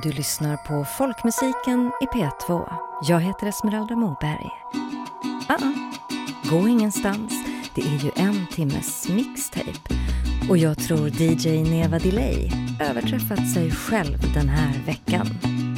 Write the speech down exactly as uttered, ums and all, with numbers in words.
Du lyssnar på Folkmusiken i P två. Jag heter Esmeralda Moberg. Uh-uh. Gå ingenstans. Det är ju en timmes mixtape. Och jag tror D J Neva Delay överträffat sig själv den här veckan.